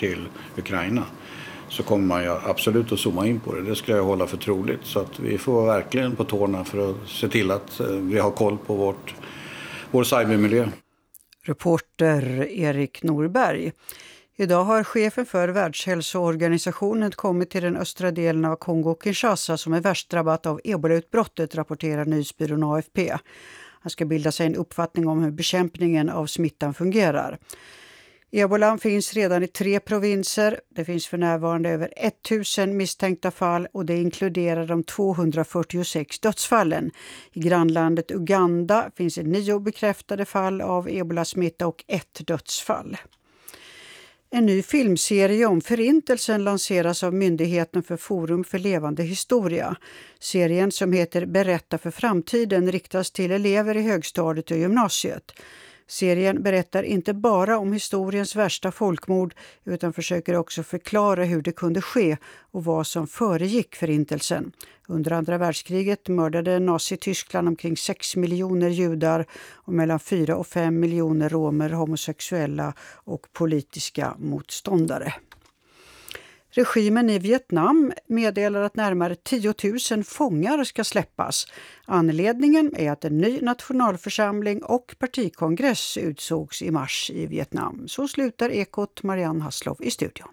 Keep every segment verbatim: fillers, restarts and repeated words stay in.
till Ukraina, så kommer man ju absolut att zooma in på det. Det ska jag hålla för troligt. Så att vi får verkligen på tårna för att se till att vi har koll på vårt, vår cybermiljö. Reporter Erik Norberg. Idag har chefen för Världshälsoorganisationen kommit till den östra delen av Kongo-Kinshasa som är värst drabbat av ebolautbrottet, rapporterar nyhetsbyrån A F P. Han ska bilda sig en uppfattning om hur bekämpningen av smittan fungerar. Ebola finns redan i tre provinser. Det finns för närvarande över tusen misstänkta fall och det inkluderar de tvåhundrafyrtiosex dödsfallen. I grannlandet Uganda finns det nio bekräftade fall av ebolasmitta och ett dödsfall. En ny filmserie om förintelsen lanseras av Myndigheten för Forum för levande historia. Serien, som heter Berätta för framtiden, riktas till elever i högstadiet och gymnasiet. Serien berättar inte bara om historiens värsta folkmord utan försöker också förklara hur det kunde ske och vad som föregick förintelsen. Under andra världskriget mördade Nazi-Tyskland omkring sex miljoner judar och mellan fyra och fem miljoner romer, homosexuella och politiska motståndare. Regimen i Vietnam meddelar att närmare tio tusen fångar ska släppas. Anledningen är att en ny nationalförsamling och partikongress utsågs i mars i Vietnam. Så slutar Ekot. Marianne Hasslov i studion.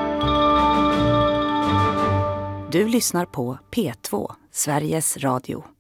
Du lyssnar på P två, Sveriges Radio.